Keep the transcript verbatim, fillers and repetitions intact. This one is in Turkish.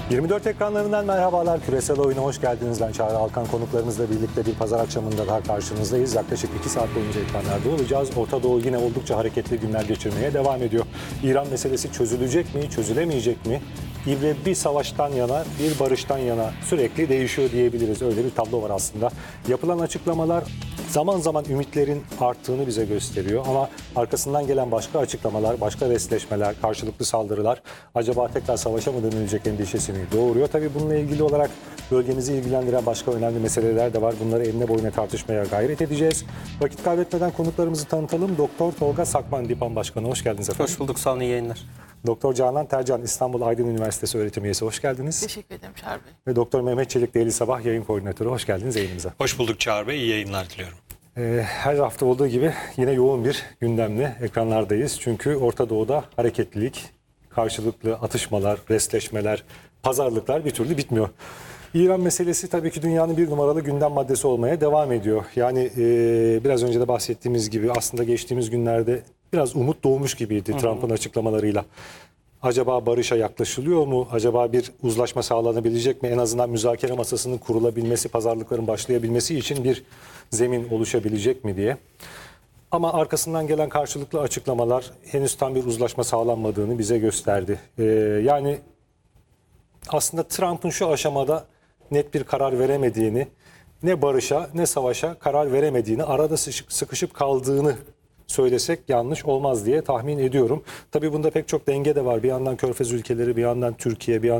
yirmi dört ekranlarından merhabalar. Küresel Oyun'a hoş geldiniz. Ben Çağrı Alkan. Konuklarımızla birlikte bir pazar akşamında daha karşınızdayız. Yaklaşık iki saat boyunca ekranlarda olacağız. Orta Doğu yine oldukça hareketli günler geçirmeye devam ediyor. İran meselesi çözülecek mi, çözülemeyecek mi? İbre bir savaştan yana, bir barıştan yana sürekli değişiyor diyebiliriz. Öyle bir tablo var aslında. Yapılan açıklamalar zaman zaman ümitlerin arttığını bize gösteriyor. Ama arkasından gelen başka açıklamalar, başka resleşmeler, karşılıklı saldırılar acaba tekrar savaşa mı dönülecek endişesini doğuruyor. Tabii bununla ilgili olarak bölgemizi ilgilendiren başka önemli meseleler de var. Bunları eline boyuna tartışmaya gayret edeceğiz. Vakit kaybetmeden konuklarımızı tanıtalım. Doktor Tolga Sakman, Dipan Başkanı. Hoş geldiniz efendim. Hoş bulduk, sağ olun, iyi yayınlar. Doktor Canan Tercan, İstanbul Aydın Üniversitesi öğretim üyesi. Hoş geldiniz. Teşekkür ederim Çağrı Bey. Ve Doktor Mehmet Çelik, Daily Sabah yayın koordinatörü. Hoş geldiniz yayınımıza. Hoş bulduk Çağrı Bey, iyi yayınlar diliyorum. Ee, her hafta olduğu gibi yine yoğun bir gündemle ekranlardayız. Çünkü Orta Doğu'da hareketlilik, karşılıklı atışmalar, resleşmeler, pazarlıklar bir türlü bitmiyor. İran meselesi tabii ki dünyanın bir numaralı gündem maddesi olmaya devam ediyor. Yani e, biraz önce de bahsettiğimiz gibi aslında geçtiğimiz günlerde biraz umut doğmuş gibiydi Trump'ın açıklamalarıyla. Acaba barışa yaklaşılıyor mu? Acaba bir uzlaşma sağlanabilecek mi? En azından müzakere masasının kurulabilmesi, pazarlıkların başlayabilmesi için bir zemin oluşabilecek mi diye. Ama arkasından gelen karşılıklı açıklamalar henüz tam bir uzlaşma sağlanmadığını bize gösterdi. Ee, yani aslında Trump'ın şu aşamada net bir karar veremediğini, ne barışa ne savaşa karar veremediğini, arada sıkışıp kaldığını söylesek yanlış olmaz diye tahmin ediyorum. Tabii bunda pek çok denge de var. Bir yandan Körfez ülkeleri, bir yandan Türkiye, bir yandan